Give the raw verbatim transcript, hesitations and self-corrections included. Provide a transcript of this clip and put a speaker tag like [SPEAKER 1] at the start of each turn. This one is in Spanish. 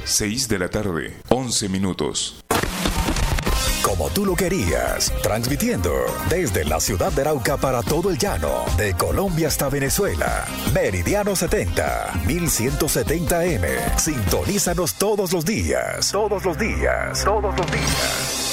[SPEAKER 1] seis de la tarde, once minutos.
[SPEAKER 2] Como tú lo querías, transmitiendo desde la ciudad de Arauca para todo el llano, de Colombia hasta Venezuela. Meridiano setenta, mil ciento setenta eme. Sintonízanos todos los días. Todos los días. Todos los días.